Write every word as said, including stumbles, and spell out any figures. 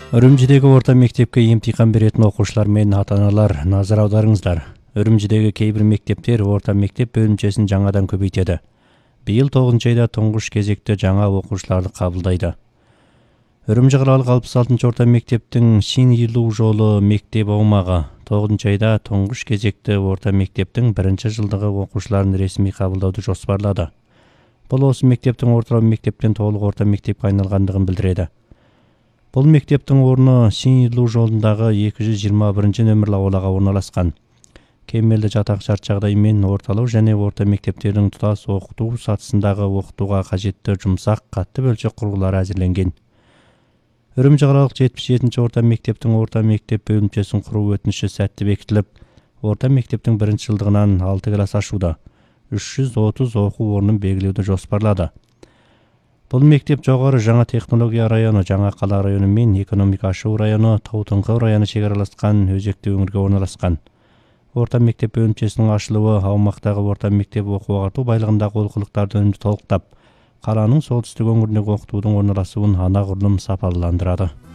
Үрүмчүдөгү орто мектепке имтихан беретін окуучулар менен ата-аналар назар аударыңыздар. Үрүмчүдөгү кээ бир мектептер орто мектеп бөлүмчөсүн жаңадан көбөйтөдү. Быйыл тогузунчу айда туңгуш кезекте жаңа окуучуларды кабылдайды. Үрүмчү калалык алпыс алтынчы орто мектептин Шин Илуу жолу мектеп аумагы тогузунчу айда туңгуш кезекте орто мектептин биринчи жылдыгы окуучуларын ресми кабылдауду жоспарлады. Бул осы мектептин орто мектептен толук орто мектепке айналгандыгын билдирет. Бул мектептин орну Шин Илуу жолундагы эки жүз жыйырма биринчи нөмүрлүү абалага орналаскан. Кемелде жатак шарт жагдай менен орталык жана орто мектептердин тутас окутуу сатысындагы окутууга кажеттүү жумсак катты бөлчөк кургулары әзирленген. Үрүмчү калалык жетимиш жетинчи орто мектептин орто мектеп бөлүмчөсүн куруу өтүнүшү сәтти бекитилип, орто мектептин биринчи жылдыгынан алты класс ашууда үч жүз отуз окуу орнун белгилөөдү жоспарлады. Бул мектеп жогору Жаңа технология району, Жаңа кала району менен экономика ашуу району, Тоо Туңкау району чекаралашкан өзөктүү өңүргө орналаскан. Орто мектеп бөлүмчөсүнүн ачылышы аумактагы орто мектеп окуу агартуу байлыгындагы олкулуктарды өнүмдүү толуктап, каланын солтүстүк өңүрүндөгү окутуудун орналасуун анагүрүнүн сапаландырады.